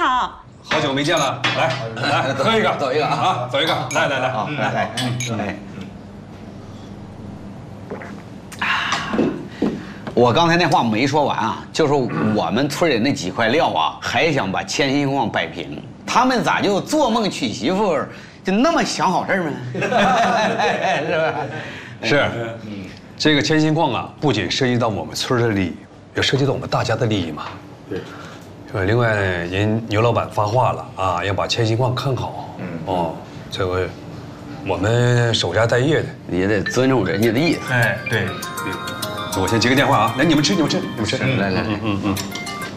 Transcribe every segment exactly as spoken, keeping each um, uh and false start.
好。 好久没见了，来来喝一个， 走一个啊，走一个，来来来， 来来，哎。我刚才那话没说完啊，就是我们村里那几块料啊，还想把千心矿摆平，他们咋就做梦娶媳妇，就那么想好事呢？是吧？ 是，这个千心矿啊，不仅涉及到我们村的利益，也涉及到我们大家的利益嘛。对。呃，另外呢，人牛老板发话了啊，要把千心矿看好。嗯。哦，这个我们守家待业的， 也得尊重人家的意思。 哎，对。我先接个电话啊，来，你们吃，你们吃，你们吃。 来来， 嗯嗯嗯。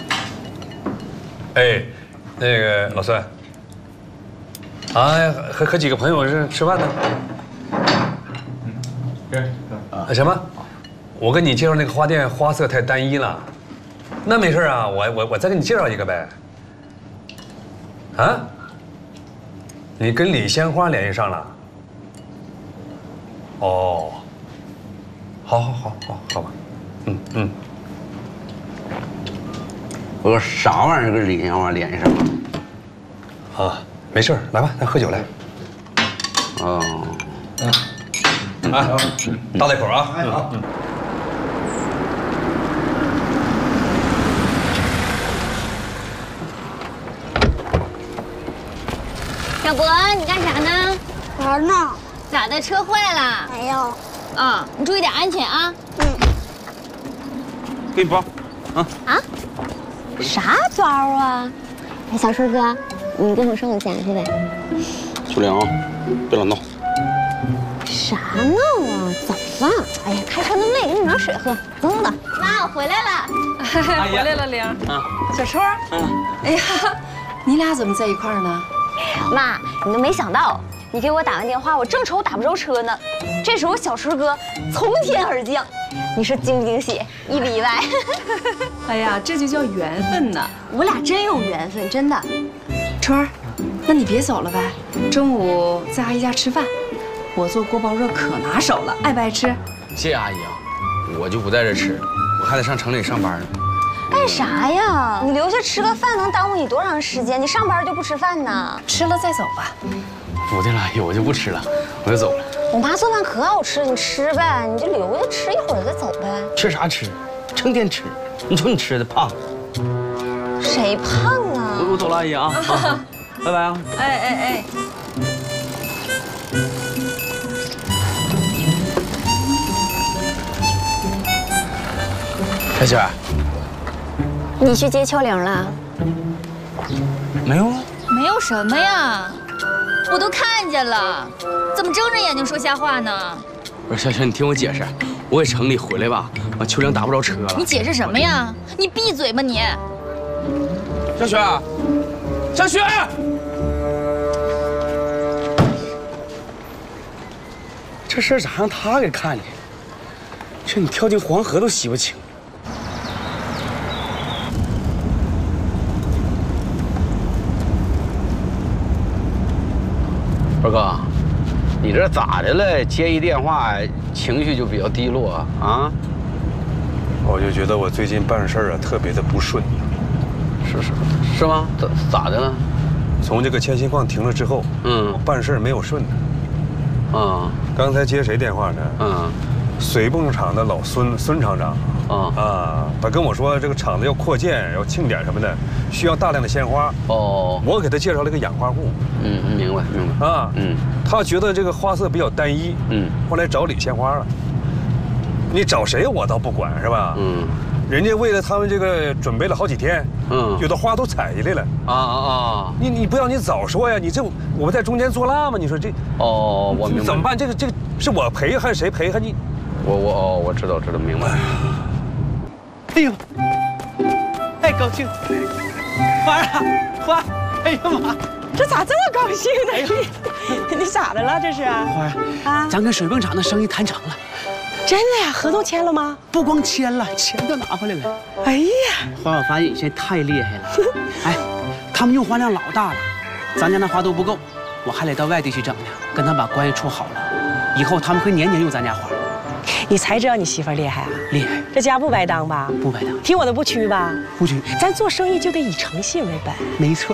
哎，那个老孙，啊，和和几个朋友是吃饭呢。嗯，对。啊，什么？我跟你介绍那个花店花色太单一了。那没事啊，我我我再给你介绍一个呗。啊？你跟李鲜花联系上了？哦。好好好好好吧，嗯嗯。 我说啥玩意儿跟李鲜花联系上了？ 啊，没事，来吧，咱喝酒来。 哦。 嗯。啊，大嘴口啊。 哎好。 小博，你干啥呢？ 玩呢。 咋的？车坏了？ 没有。 啊，你注意点安全啊！ 嗯。 给你包，啊啊？啥包啊？哎，小春哥，你跟我上我家去呗。 秋玲，别乱闹。 啥闹啊？走吧。哎呀，开车那么累，给你拿水喝。走走走。妈，我回来了。 回来了，玲。 啊， 小春。嗯。哎呀，你俩怎么在一块儿呢？ 妈，你都没想到。你给我打完电话，我正愁打不着车呢。这时候小春哥从天而降，你说惊不惊喜，意不意外？ 哎呀，这就叫缘分呐！ 我俩真有缘分，真的。 春儿，那你别走了呗，中午在阿姨家吃饭，我做锅包肉可拿手了，爱不爱吃？ 谢谢阿姨啊，我就不在这吃，我还得上城里上班呢。 干啥呀？你留下吃个饭能耽误你多长时间？你上班就不吃饭呢？ 吃了再走吧。 不对了，阿姨，我就不吃了，我就走了。 我妈做饭可好吃，你吃呗，你就留下吃一会儿再走呗。 吃啥吃？成天吃，你瞅你吃的胖。 谁胖啊？ 我我走了，阿姨啊，啊拜拜啊。 哎哎哎。 小雪， 你去接秋玲了？ 没有啊。 没有什么呀。我都看见了，怎么睁着眼睛说瞎话呢？ 不是小雪，你听我解释，我给城里回来吧，完秋玲打不着车了。 你解释什么呀？你闭嘴吧你！ 小雪，小雪，这事咋让他给看见？这你跳进黄河都洗不清。二哥，你这咋的了？接一电话，情绪就比较低落啊？ 我就觉得我最近办事儿啊特别的不顺。 是是是吗？咋咋的了？ 从这个千心矿停了之后， 嗯， 我办事儿没有顺的。 啊， 刚才接谁电话呢？ 嗯， 水泵厂的老孙孙厂长。啊啊，他跟我说这个厂子要扩建，要庆典什么的，需要大量的鲜花。哦，我给他介绍了个养花户。 嗯，明白明白。啊，嗯， 他觉得这个花色比较单一。嗯，后来找李鲜花了。你找谁我倒不管，是吧？嗯，人家为了他们这个准备了好几天。嗯，有的花都采下来了。啊啊啊！你你不要你早说呀！你这我们在中间做蜡吗？你说这…… 哦，我明白。 怎么办？这个这个是我赔还是谁赔？还你？ 我我哦，我知道知道明白。 哎呦，太高兴！花儿啊，花！哎呀妈， 这咋这么高兴呢？你你咋的了？这是？ 花儿啊，咱跟水泵厂的生意谈成了。 真的呀？合同签了吗？ 不光签了，钱都拿回来了。 哎呀， 花我发现你现在太厉害了。哎，他们用花量老大了，咱家那花都不够，我还得到外地去整呢，跟他把关系处好了，以后他们会年年用咱家花。 你才知道你媳妇厉害啊！ 厉害， 这家不白当吧？ 不白当， 听我的不屈吧？ 不屈。 咱做生意就得以诚信为本。 没错。